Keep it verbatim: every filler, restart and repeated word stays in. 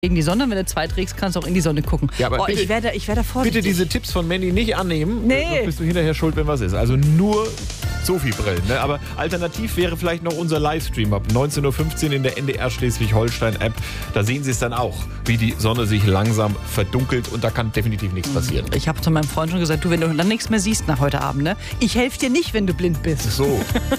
gegen die Sonne. Wenn du zwei trägst, kannst du auch in die Sonne gucken. Ja, aber oh, bitte, ich werde ich werde vorsichtig. Bitte diese Tipps von Mandy nicht annehmen, Nee. sonst bist du hinterher schuld, wenn was ist. Also nur Sophie-Brillen. Ne? Aber alternativ wäre vielleicht noch unser Livestream ab neunzehn Uhr fünfzehn in der N D R Schleswig-Holstein-App. Da sehen Sie es dann auch, wie die Sonne sich langsam verdunkelt und da kann definitiv nichts passieren. Ich habe zu meinem Freund schon gesagt, du, wenn du dann nichts mehr siehst nach heute Abend, ne? Ich helfe dir nicht, wenn du blind bist. So.